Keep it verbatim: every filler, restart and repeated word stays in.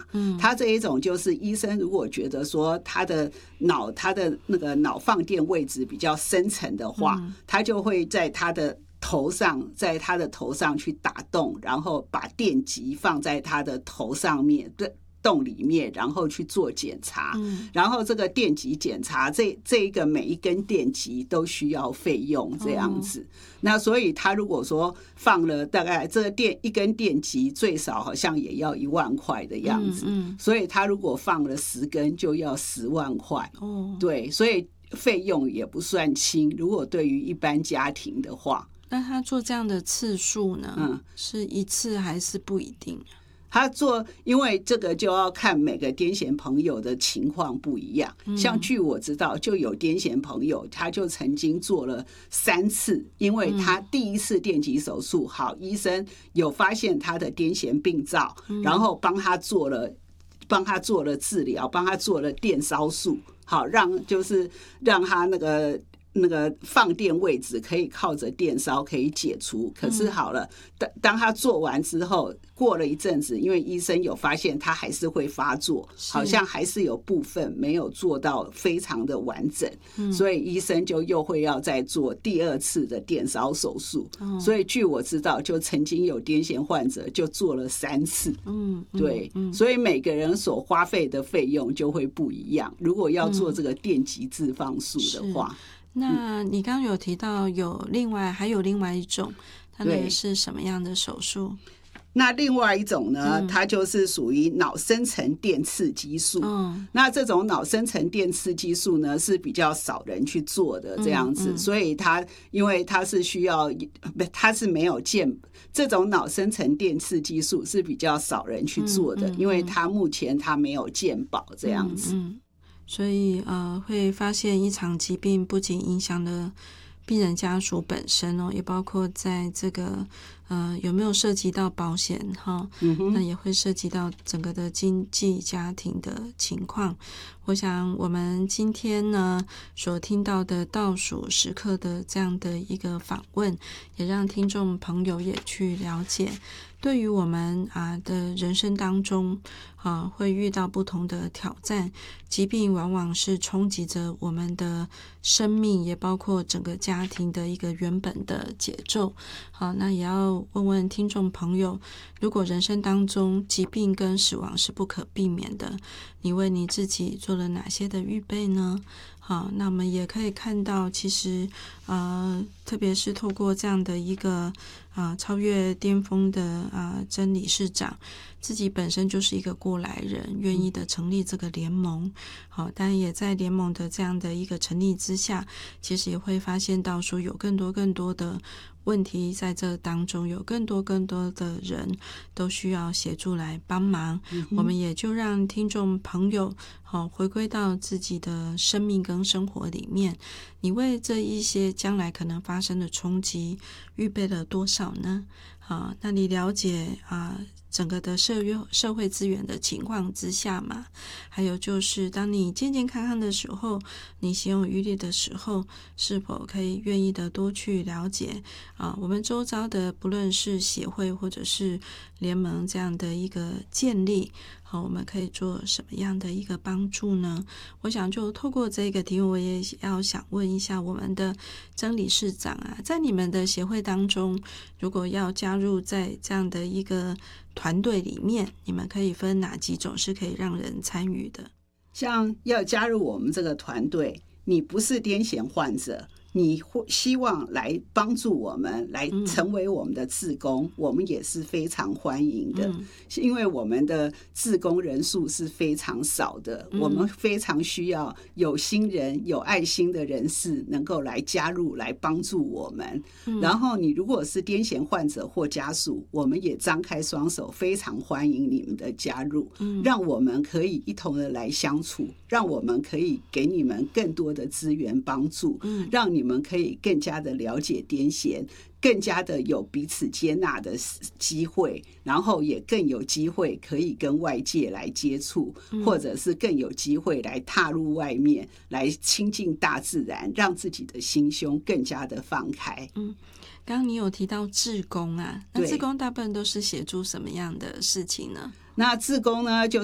嗯， 他这一种就是医生如果觉得说他的脑他的那个脑放电位置比较深层的话，嗯，他就会在他的头上，在他的头上去打洞，然后把电极放在他的头上面，对。洞里面，然后去做检查，嗯，然后这个电极检查，这这一个每一根电极都需要费用这样子。哦，那所以他如果说放了大概这个电一根电极最少好像也要一万块的样子，嗯嗯，所以他如果放了十根就要十万块。哦，对，所以费用也不算轻。如果对于一般家庭的话， 那他做这样的次数呢？嗯，是一次还是不一定？ 他做，因为这个就要看每个癫痫朋友的情况不一样。像据我知道，就有癫痫朋友，他就曾经做了三次，因为他第一次电极手术，好，医生有发现他的癫痫病灶，然后帮他做了，帮他做了治疗，帮他做了电烧术，好，让就是让他那个。那个放电位置可以靠着电烧可以解除，可是好了，当当他做完之后，过了一阵子，因为医生有发现他还是会发作，好像还是有部分没有做到非常的完整，嗯，所以医生就又会要再做第二次的电烧手术。哦，所以据我知道，就曾经有癫痫患者就做了三次。嗯，对，嗯，所以每个人所花费的费用就会不一样。如果要做这个电极置放术的话。 那你刚刚有提到有另外还有另外一种，它那个是什么样的手术？ 那另外一种呢，它就是属于脑深层电刺激术。嗯，那这种脑深层电刺激术呢是比较少人去做的这样子，嗯嗯，所以它因为它是需要，它是没有健这种脑深层电刺激术是比较少人去做的，嗯嗯嗯，因为它目前它没有健保这样子。嗯嗯， 所以呃，会发现一场疾病不仅影响了病人家属本身哦，也包括在这个呃有没有涉及到保险哈，嗯，那也会涉及到整个的经济家庭的情况。我想我们今天呢所听到的倒数时刻的这样的一个访问，也让听众朋友也去了解。对于我们啊的人生当中啊，会遇到不同的挑战，疾病往往是冲击着我们的生命，也包括整个家庭的一个原本的节奏。好，那也要问问听众朋友，如果人生当中疾病跟死亡是不可避免的，你为你自己做了哪些的预备呢？好，那我们也可以看到，其实呃，特别是透过这样的一个啊、呃、超越巅峰的啊、呃、曾理事长，自己本身就是一个过来人，愿意的成立这个联盟。好，但也在联盟的这样的一个成立之下，其实也会发现到说有更多更多的问题在这当中，有更多更多的人都需要协助来帮忙。嗯、我们也就让听众朋友好回归到自己的生命跟生活里面，你为这一些将来可能发生的冲击预备了多少呢？好，那你了解啊整个的社会社会资源的情况之下嘛？还有就是当你健健康康的时候，你心有余力的时候，是否可以愿意的多去了解啊我们周遭的不论是协会或者是联盟这样的一个建立，好，我们可以做什么样的一个帮助呢？我想就透过这个题目，我也要想问一下我们的曾理事长啊，在你们的协会当中，如果要加入在这样的一个团队里面，你们可以分哪几种是可以让人参与的？ 像要加入我们这个团队，你不是癫痫患者，你希望来帮助我们，来成为我们的志工，嗯、我们也是非常欢迎的。嗯、因为我们的志工人数是非常少的，嗯、我们非常需要有心人、有爱心的人士能够来加入，来帮助我们。嗯、然后，你如果是癫痫患者或家属，我们也张开双手，非常欢迎你们的加入，嗯、让我们可以一同的来相处，让我们可以给你们更多的资源帮助，嗯、让你们。你们可以更加的了解癫痫，更加的有彼此接纳的机会，然后也更有机会可以跟外界来接触，嗯、或者是更有机会来踏入外面，来亲近大自然，让自己的心胸更加的放开。 嗯，刚刚你有提到志工啊，那志工大部分都是协助什么样的事情呢？ 那志工呢，就